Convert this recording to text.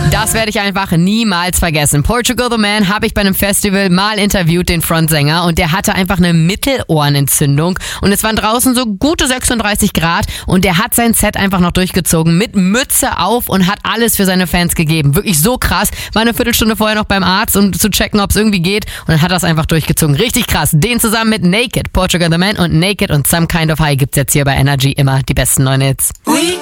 Das werde ich einfach niemals vergessen. Portugal the Man habe ich bei einem Festival mal interviewt, den Frontsänger, und der hatte einfach eine Mittelohrenentzündung und es waren draußen so gute 36 Grad und der hat sein Set einfach noch durchgezogen mit Mütze auf und hat alles für seine Fans gegeben. Wirklich so krass. War eine Viertelstunde vorher noch beim Arzt, um zu checken, ob es irgendwie geht, und dann hat er es einfach durchgezogen. Richtig krass. Den zusammen mit Naked, Portugal the Man und Naked und Some Kind of High gibt's jetzt hier bei Energy immer die besten neuen Hits.